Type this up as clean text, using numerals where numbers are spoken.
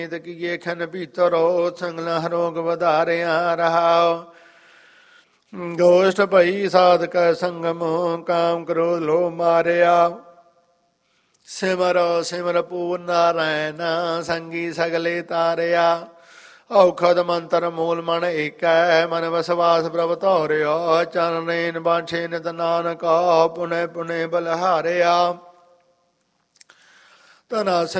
ਕੀਏ ਖਨ ਭੀਤਰੋ ਸੰਗਲਾ ਰੋਗ ਵਧਾਰਿਆ ਰਹਾਓ। ਗੋਸ਼ਟ ਭਈ ਸਾਧਕ ਸੰਗਮ ਕਾਮ ਕ੍ਰੋਧ ਲੋ ਮਾਰਿਆ। ਸਿਮਰ ਸਿਮਰ ਪੂਰਨ ਨਾਰਾਇਣ ਸੰਗੀ ਸਗਲੇ ਤਾਰਿਆ। ਔਖਦ ਮੰਤਰ ਮੂਲ ਮਨ ਏਕੈ ਮਨ ਵਸਵਾਸ ਪ੍ਰਭ ਧੌਰਿਆ। ਚਰਨੇਨ ਬਾਛੇ ਨਿਤ ਨਾਨਕ ਪੁਨੇ ਪੁਨੇ ਬਲਹਾਰਿਆ। ਧਨਾ